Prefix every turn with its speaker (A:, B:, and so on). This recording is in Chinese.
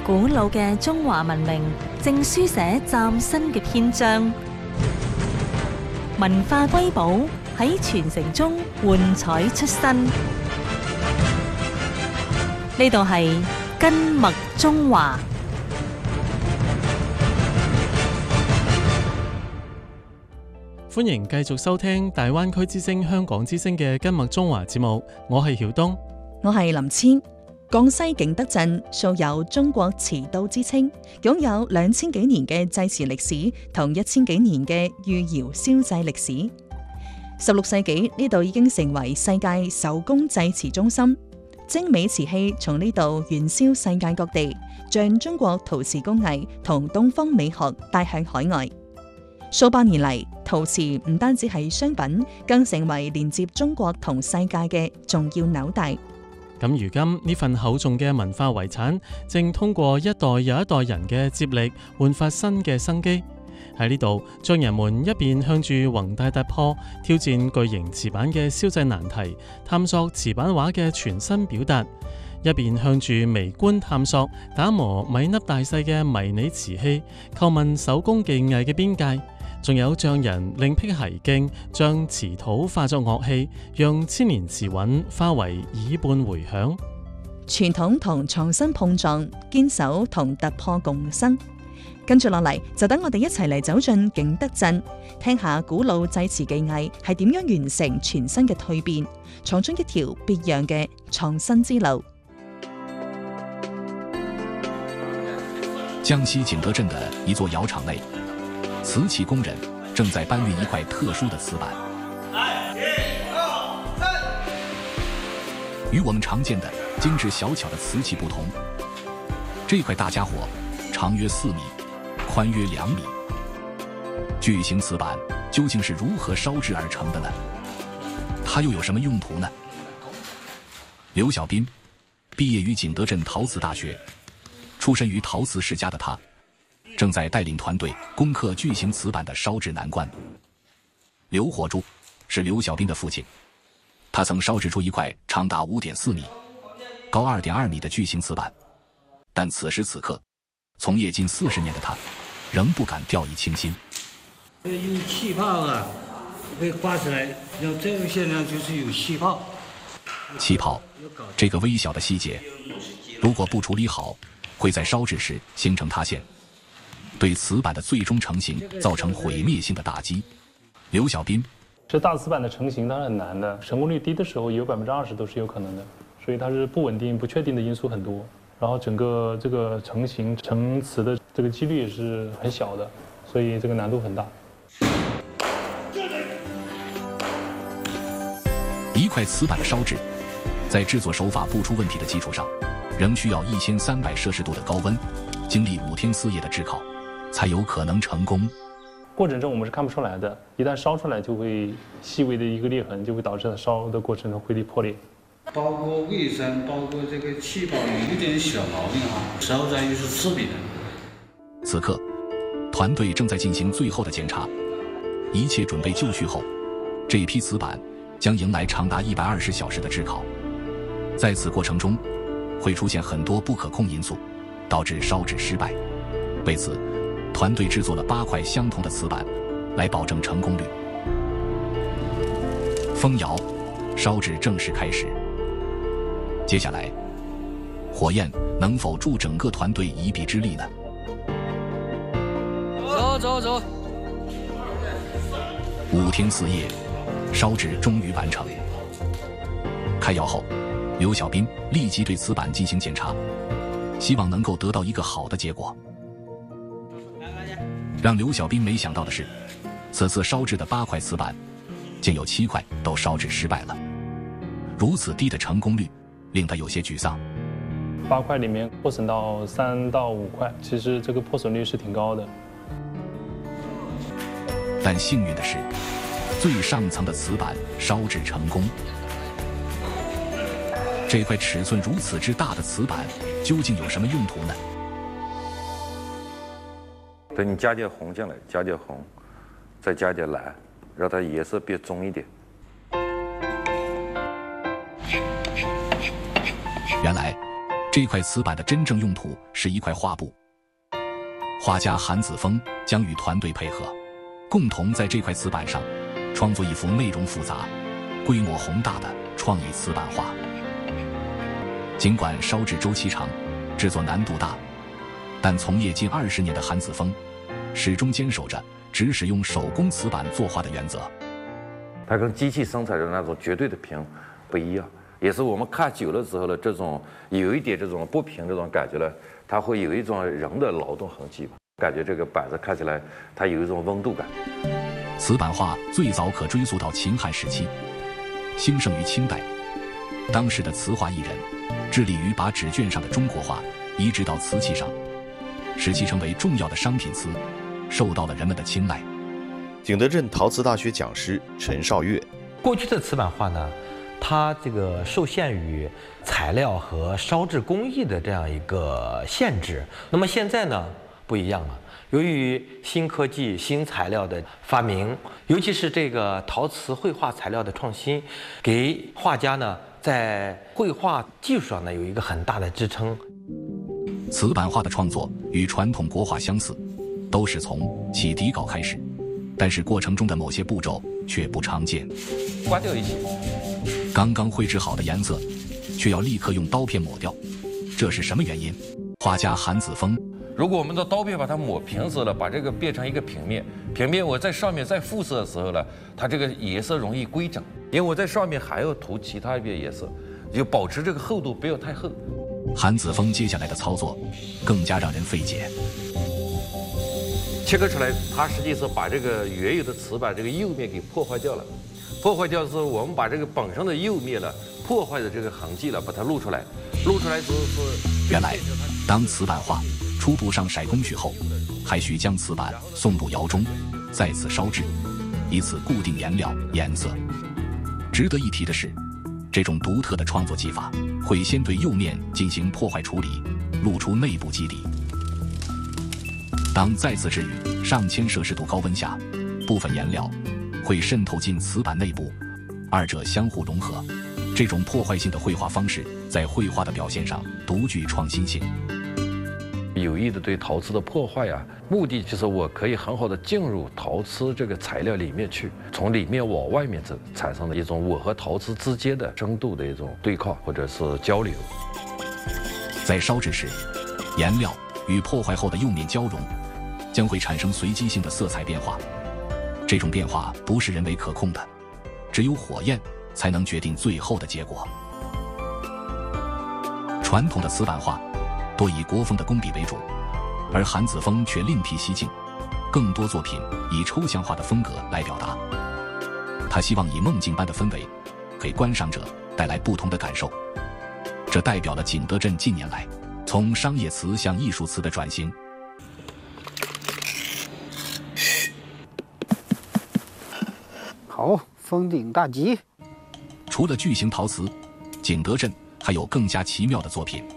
A: 古老嘅中華文明正書寫嶄新嘅篇章，文化瑰寶喺傳承中喚彩出新。呢度係根脈中華。
B: 歡迎繼續收聽大灣區之聲香港之聲嘅根脈中華節目，我係曉東，
C: 我係林千。江西景德鎮素有中國瓷都之稱，擁有2000幾年嘅製瓷歷史同1000幾年嘅御窯燒製歷史。16世紀呢度已經成為世界手工製瓷中心，精美瓷器從呢度遠銷世界各地，將中國陶瓷工藝同東方美學帶向海外。數百年嚟，陶瓷唔單止係商品，更成為連接中國同世界嘅重要紐帶。
B: 咁如今呢份厚重嘅文化遺產，正通過一代又一代人嘅接力，煥發新嘅生機。喺呢度，匠人們一邊向住宏大突破，挑戰巨型瓷板嘅燒製難題，探索瓷板畫嘅全新表達；一邊向住微觀探索，打磨米粒大細嘅迷你瓷器，叩問手工技藝嘅邊界。仲有匠人另辟蹊徑，將瓷土化作樂器，讓千年瓷韻化為耳畔迴響。
C: 傳統同創新碰撞，堅守同突破共生。跟住落嚟，就等我哋一齊嚟走進景德鎮，聽下古老製瓷技藝係點樣完成全新嘅蛻變，闖出一條別樣嘅創新之路。
D: 江西景德鎮的一座窯廠內，瓷器工人正在搬運一塊特殊的瓷板。與我們常見的精緻小巧的瓷器不同，這塊大家伙長約4米，寬約2米。巨型瓷板究竟是如何燒製而成的呢？它又有什麼用途呢？劉小斌畢業於景德鎮陶瓷大學，出身於陶瓷世家的他，正在帶領團隊攻克巨型瓷板的燒製難關。劉火柱是劉小斌的父親，他曾燒製出一塊長達5.4米、高2.2米的巨型瓷板，但此時此刻，從業近40年的他，仍不敢掉以輕心。
E: 有氣泡啊，可以刮起來，像這個現象就是有氣泡。
D: 氣泡這個微小的細節，如果不處理好，會在燒製時形成塌陷，對瓷板的最終成型造成毀滅性的打擊。劉小斌，
F: 這大瓷板的成型它是很難的，成功率低的時候有20%都是有可能的，所以它是不穩定、不確定的因素很多。然後整個這個成型成瓷的這個幾率也是很小的，所以這個難度很大。
D: 一塊瓷板的燒製，在製作手法不出問題的基礎上，仍需要1300攝氏度的高溫，經歷5天4夜的炙烤，才有可能成功。
F: 過程中我們是看不出來的，一旦燒出來就會細微的一個裂痕，就會導致它燒的過程中會破裂。
E: 包括衛生，包括這個氣泡有一點小毛病啊，燒在於是瓷餅。
D: 此刻，團隊正在進行最後的檢查，一切準備就緒後，這批瓷板將迎來長達120小時的炙烤。在此過程中，會出現很多不可控因素，導致燒製失敗。為此，團隊製作了8塊相同的瓷板，來保證成功率。封窯，燒製正式開始。接下來，火焰能否助整個團隊一臂之力呢？
G: 走
D: 5天4夜，燒製終於完成。開窯後，劉小斌立即對瓷板進行檢查，希望能夠得到一個好的結果。讓劉小斌沒想到的是，此次燒製的8塊瓷板，竟有7塊都燒製失敗了。如此低的成功率，令他有些沮喪。
F: 8塊裡面破損到3到5塊，其實這個破損率是挺高的。
D: 但幸運的是，最上層的瓷板燒製成功。這塊尺寸如此之大的瓷板究竟有什麼用途呢？
H: 等你加點紅進來，加點紅，再加點藍，讓它顏色變棕一點。
D: 原來这块瓷板的真正用途是一块画布。画家韩子峰将与团队配合，共同在这块瓷板上创作一幅内容复杂、规模宏大的创意瓷板画。尽管烧制周期长，制作难度大，但从业近20年的韩子峰始终坚守着只使用手工瓷板作画的原则。
H: 它跟机器生产的那种绝对的平不一样，也是我们看久了之后呢，这种有一点这种不平这种感觉呢，它会有一种人的劳动痕迹吧，感觉这个板子看起来它有一种温度感。
D: 瓷板画最早可追溯到秦汉时期，兴盛于清代。当时的瓷画艺人致力于把纸卷上的中国画移植到瓷器上，使其成为重要的商品瓷，受到了人们的青睐。
G: 景德镇陶瓷大学讲师陈少月：
I: 过去的瓷板画呢，它这个受限于材料和烧制工艺的这样一个限制。那么现在呢不一样了，由于新科技、新材料的发明，尤其是这个陶瓷绘画材料的创新，给画家呢在绘画技术上呢有一个很大的支撑。
D: 瓷板画的创作与传统国画相似，都是从起底稿开始，但是过程中的某些步骤却不常见。
H: 刮掉一些，
D: 刚刚绘制好的颜色，却要立刻用刀片抹掉，这是什么原因？画家韩子峰：
H: 如果我们的刀片把它抹平色了，把这个变成一个平面，平面我在上面再复色的时候呢，它这个颜色容易规整，因为我在上面还要涂其他一遍颜色，就保持这个厚度不要太厚。
D: 韩子峰接下来的操作更加让人费解。
H: 切割出来，它实际是把这个原有的瓷板这个釉面给破坏掉了。破坏掉之后，我们把这个本身的釉面了破坏的这个痕迹了，把它露出来。露出来之后是
D: 原来，当瓷板画初步上色工序后，还需将瓷板送入窑中，再次烧制，以此固定颜料、颜色。值得一提的是，这种独特的创作技法会先对釉面进行破坏处理，露出内部基底。当再次置于上千摄氏度高温下，部分颜料会渗透进瓷板内部，二者相互融合。这种破坏性的绘画方式在绘画的表现上独具创新性。
H: 有意的对陶瓷的破坏啊，目的就是我可以很好的进入陶瓷这个材料里面去，从里面往外面走，产生了一种我和陶瓷之间的深度的一种对抗或者是交流。
D: 在烧制时，颜料与破坏后的釉面交融，将会产生随机性的色彩变化。这种变化不是人为可控的，只有火焰才能决定最后的结果。传统的瓷板画多以国风的工笔为主，而韩子峰却另辟蹊径，更多作品以抽象化的风格来表达。他希望以梦境般的氛围，给观赏者带来不同的感受。这代表了景德镇近年来从商业瓷向艺术瓷的转型。
J: 好，封顶大吉。
D: 除了巨型陶瓷，景德镇还有更加奇妙的作品。